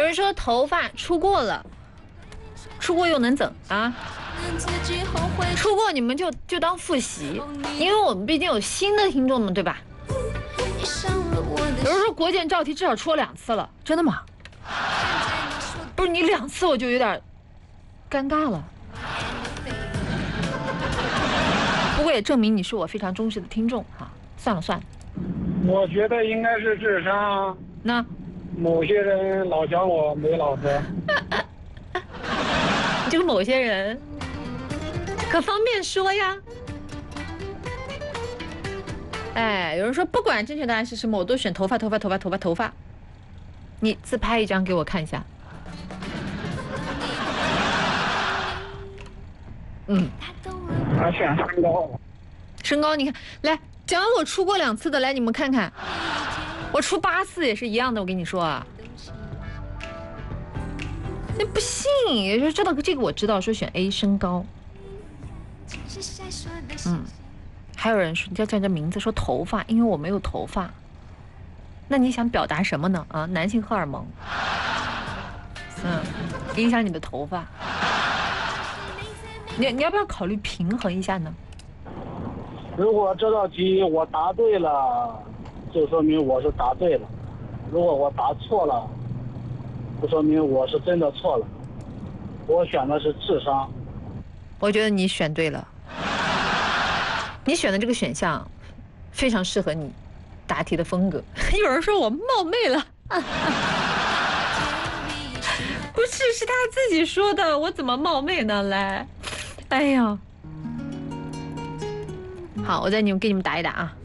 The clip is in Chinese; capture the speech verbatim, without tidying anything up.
人说头发出过了，出过又能怎啊？出过你们就就当复习，因为我们毕竟有新的听众们，对吧？有人说国检赵题至少出了两次了，真的吗？不是你两次我就有点尴尬了。不过也证明你是我非常忠实的听众哈。算了算了， 我觉得应该是智商。 那某些人老讲我没老婆。 这个某些人可方便说呀？哎，有人说不管正确答案是什么，我都选头发，头发，头发，头发，头发。你自拍一张给我看一下。嗯， 他选身高。 身高，你看，来讲我出过两次的，来你们看看，我出八次也是一样的，我跟你说啊。那不信，也就知道这个我知道，说选 A 身高。嗯，还有人说叫叫这名字，说头发，因为我没有头发。那你想表达什么呢？啊，男性荷尔蒙，嗯，影响你的头发。你你要不要考虑平衡一下呢？ 如果这道题我答对了，就说明我是答对了；如果我答错了，就说明我是真的错了。我选的是智商。 我觉得你选对了，你选的这个选项非常适合你答题的风格。有人说我冒昧了，不是，是他自己说的，我怎么冒昧呢？来，哎呀，好，我再你们给你们答一答啊。